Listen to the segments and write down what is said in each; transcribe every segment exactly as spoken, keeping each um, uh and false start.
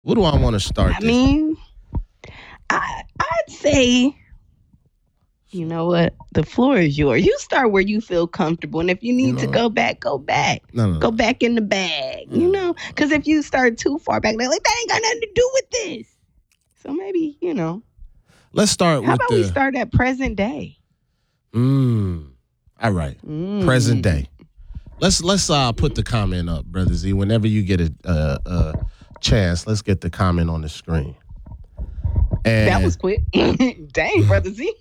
What do I want to start I this? mean, I I'd say, you know what? The floor is yours. You start where you feel comfortable, and if you You need know to what? go back, go back. No, no, Go no. back in the bag. You Mm. know, because if you start too far back, they're like, that ain't got nothing to do with this. So maybe, you know, Let's start how with about the. we start at present day? Mm. All right. Mm. Present day. Let's let's uh put the comment up, Brother Z. Whenever you get a a, a chance, let's get the comment on the screen. And That was quick. Dang, Brother Z.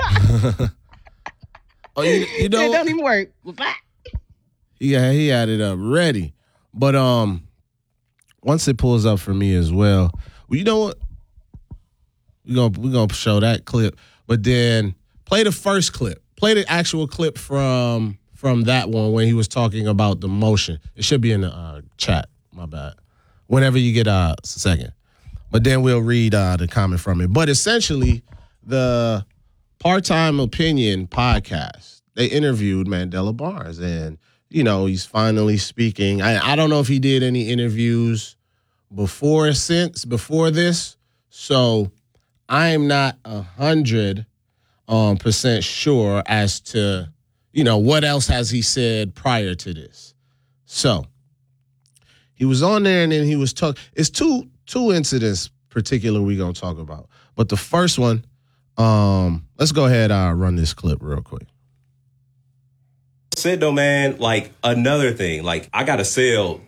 oh, you, you know, It don't even work. Bye. yeah, he had it up ready. But um, once it pulls up for me as well, well you know what? We're gonna we're gonna show that clip, but then play the first clip. Play the actual clip from from that one when he was talking about the motion. It should be in the uh, chat. My bad. Whenever you get uh, a second. But then we'll read uh, the comment from it. But essentially, the Part-Time Opinion podcast, they interviewed Mandela Barnes. And, you know, he's finally speaking. I, I don't know if he did any interviews before since, before this. So I'm not a hundred um, percent sure as to, you know, what else has he said prior to this. So he was on there and then he was talking. It's two two incidents particular we're going to talk about. But the first one, um, let's go ahead and uh, run this clip real quick. Said though, man, like another thing, like I got a sale.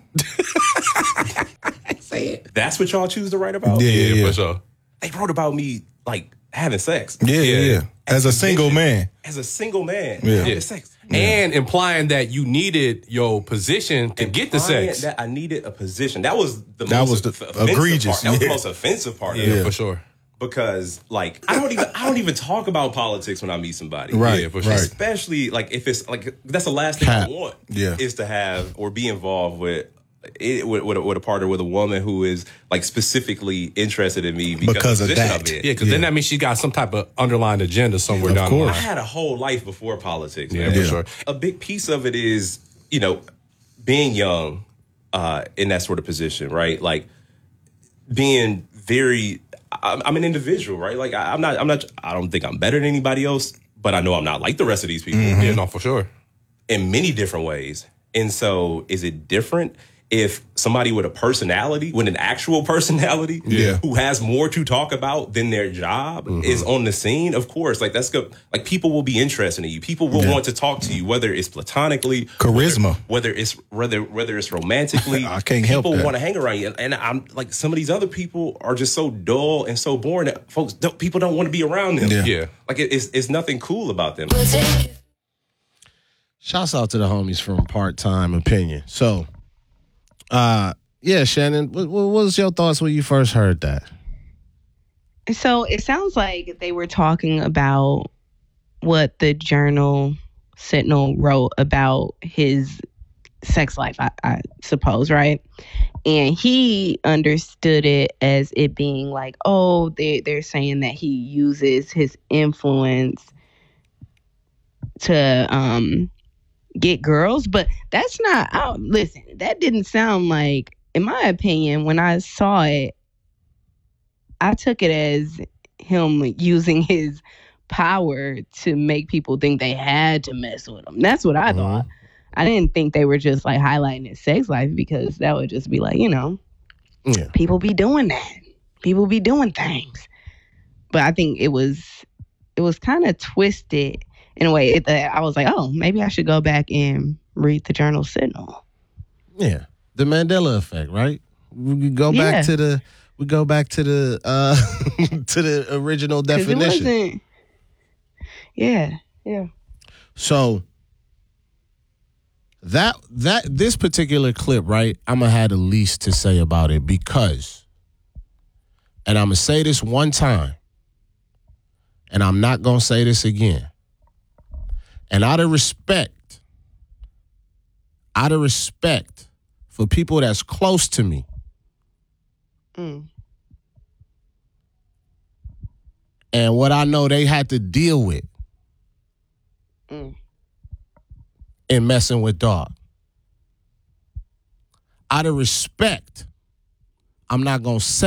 Say it. That's what y'all choose to write about? Yeah, yeah, yeah. for sure. They wrote about me like having sex. Yeah, yeah, yeah. As a single man. As a single man. Yeah. Having Yeah. sex. And implying that you needed your position to get the Implying sex. That I needed a position. That was the That most was the offensive egregious, part. That was the yeah. most offensive part yeah, of it. for sure. Because like I don't even I don't even talk about politics when I meet somebody. Right, Yeah, for sure. right. Especially like if it's like that's the last thing Cap. I want. Yeah. Is to have or be involved with it, with, with, a, with a partner with a woman who is like specifically interested in me because, Because of of the position that. I'm in. Yeah, because Yeah. then that means she got some type of underlying agenda somewhere Of down course. the I line. had a whole life before politics. Yeah, man. for Yeah. sure. A big piece of it is, you know, being young uh, in that sort of position, right? Like being very, I'm, I'm an individual, right? Like I, I'm not, I'm not, I don't think I'm better than anybody else, but I know I'm not like the rest of these people Yeah, no, for sure. in many different ways. And so is it different if somebody with a personality, with an actual personality, Yeah. who has more to talk about than their job is on the scene? Of course, like that's good. Like people will be interested in you. People will Yeah. want to talk to you, whether it's platonically, Charisma. whether, whether it's whether whether it's romantically. I can't help People that. want to hang around you, and I'm like some of these other people are just so dull and so boring that folks don't, people don't want to be around them. Yeah. Yeah. Like it, it's it's nothing cool about them. Shouts out to the homies from Part-Time Opinion. So, uh, yeah, Shannon, what, what was your thoughts when you first heard that? So it sounds like they were talking about what the Journal Sentinel wrote about his sex life, I, I suppose, right? And he understood it as it being like, oh, they, they're saying that he uses his influence to um, get girls. But that's not, I, listen, that didn't sound like, in my opinion, when I saw it, I took it as him using his power to make people think they had to mess with him. That's what I Mhm. thought. I didn't think they were just like highlighting his sex life, because that would just be like, you know, Yeah. people be doing that. People be doing things. But I think it was it was kind of twisted in a way. It, uh, I was like, oh, maybe I should go back and read the Journal Sentinel. Yeah, the Mandela effect, right? We go Yeah. back to the we go back to the uh to the original 'Cause it definition. wasn't. Yeah, yeah. So that that this particular clip, right? I'm gonna have the least to say about it because, and I'm gonna say this one time, and I'm not gonna say this again. And out of respect, out of respect for people that's close to me, Mm. and what I know they had to deal with Mm. in messing with dog. Out of respect, I'm not gonna say